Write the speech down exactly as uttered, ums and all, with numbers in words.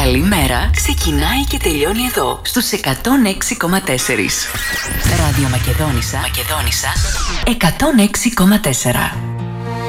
καλημέρα ξεκινάει και τελειώνει εδώ, στους εκατόν έξι κόμμα τέσσερα. Ράδιο Μακεδόνισσα, Μακεδόνισσα εκατόν έξι κόμμα τέσσερα.